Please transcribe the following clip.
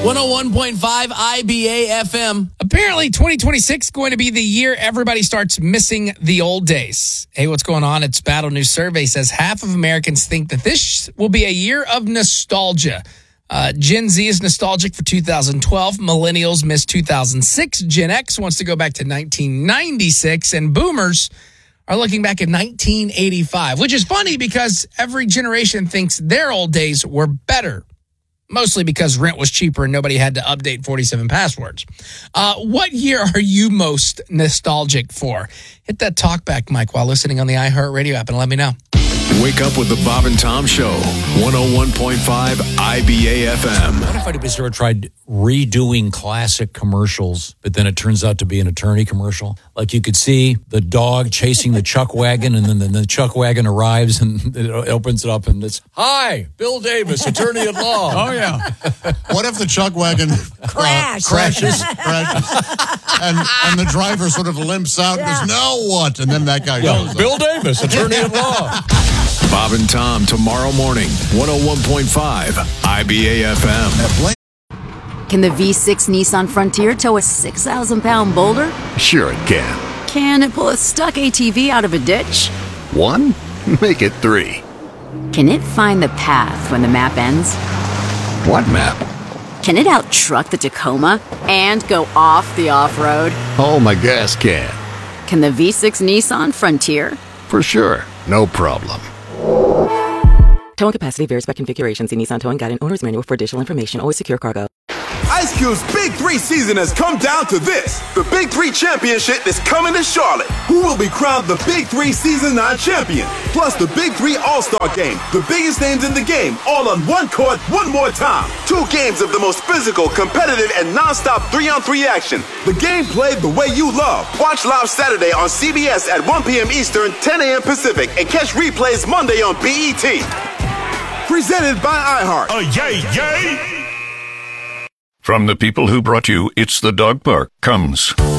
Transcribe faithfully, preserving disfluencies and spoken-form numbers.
one oh one point five I B A F M. Apparently, twenty twenty-six is going to be the year everybody starts missing the old days. Hey, what's going on? It's Battle News Survey says half of Americans think that this will be a year of nostalgia. Uh, Gen Z is nostalgic for two thousand twelve. Millennials miss two thousand six. Gen X wants to go back to nineteen ninety-six. And boomers are looking back at nineteen eighty-five, which is funny because every generation thinks their old days were better. Mostly because rent was cheaper and nobody had to update forty-seven passwords. Uh, what year are you most nostalgic for? Hit that talkback mic while listening on the iHeartRadio app and let me know. Wake up with the Bob and Tom Show, one oh one point five I B A F M. What if I ever tried redoing classic commercials, but then it turns out to be an attorney commercial? Like you could see the dog chasing the chuck wagon, and then the, the chuck wagon arrives, and it opens it up, and it's, "Hi, Bill Davis, attorney at law." Oh, yeah. What if the chuck wagon Crash. uh, crashes, crashes, and, and the driver sort of limps out Yeah. and goes, "Now what?" And then that guy Yeah, goes, Bill Davis, attorney at law. Bob and Tom tomorrow morning, one oh one point five I B A F M. Can the V six Nissan Frontier tow a six thousand pound boulder? Sure it can. Can it pull a stuck A T V out of a ditch? One? Make it three. Can it find the path when the map ends? What map? Can it out-truck the Tacoma and go off the off-road? Oh, my gas can. Can the V six Nissan Frontier? For sure. No problem. Towing capacity varies by configuration. See Nissan Towing Guide and Owner's Manual for additional information. Always secure cargo. Ice Cube's Big Three season has come down to this. The Big Three Championship is coming to Charlotte. Who will be crowned the Big Three Season nine champion? Plus the Big Three All-Star Game. The biggest names in the game, all on one court, one more time. Two games of the most physical, competitive, and non-stop three-on-three action. The game played the way you love. Watch live Saturday on C B S at one p.m. Eastern, ten a.m. Pacific, and catch replays Monday on B E T. Presented by iHeart. Oh, yay, yay! From the people who brought you It's the Dog Park comes